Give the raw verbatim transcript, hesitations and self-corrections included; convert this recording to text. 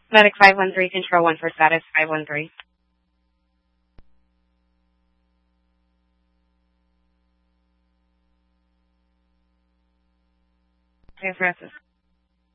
Medic five one three, control one for status five one three. San Francisco.